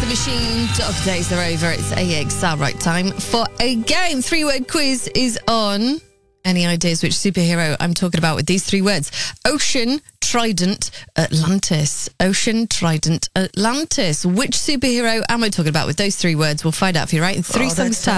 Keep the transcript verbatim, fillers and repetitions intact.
Machine, Dog Days are over. It's A X R, right time for a game. Three-word quiz is on. Any ideas which superhero I'm talking about with these three words? Ocean, Trident, Atlantis. Ocean, Trident, Atlantis. Which superhero am I talking about with those three words? We'll find out for you right in three Oh, songs' that